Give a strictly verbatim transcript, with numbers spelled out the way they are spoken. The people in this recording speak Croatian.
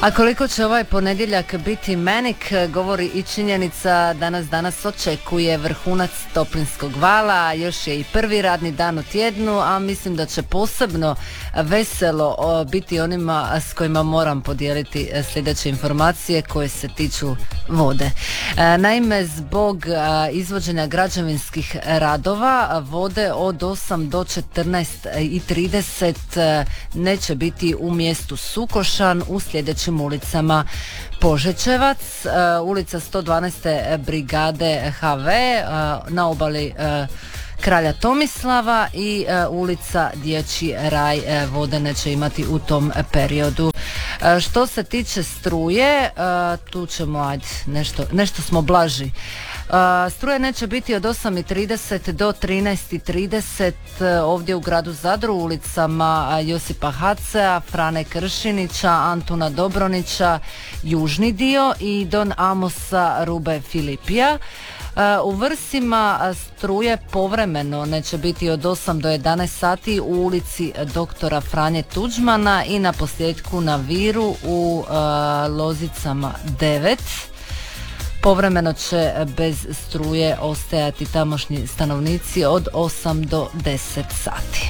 A koliko će ovaj ponedjeljak biti menik, govori i činjenica da nas danas očekuje vrhunac toplinskog vala, još je i prvi radni dan u tjednu, a mislim da će posebno veselo biti onima s kojima moram podijeliti sljedeće informacije koje se tiču vode. Naime, zbog izvođenja građevinskih radova vode od osam do četrnaest i trideset neće biti u mjestu Sukošan u sljedećim ulicama: Požečevac, ulica sto dvanaest. brigade ha ve na obali Kralja Tomislava i ulica Dječji raj vode neće imati u tom periodu. Što se tiče struje, tu ćemo, ajde, nešto, nešto smo blaži. Struje neće biti od osam i trideset do trinaest i trideset ovdje u gradu Zadru, ulicama Josipa Hacea, Frane Kršinića, Antuna Dobronića, južni dio, i Don Amosa Rube Filipija. U Vrsima struje povremeno neće biti od osam do jedanaest sati u ulici doktora Franje Tuđmana i na posljedku na Viru u Lozicama devet. Povremeno će bez struje ostajati tamošnji stanovnici od osam do deset sati.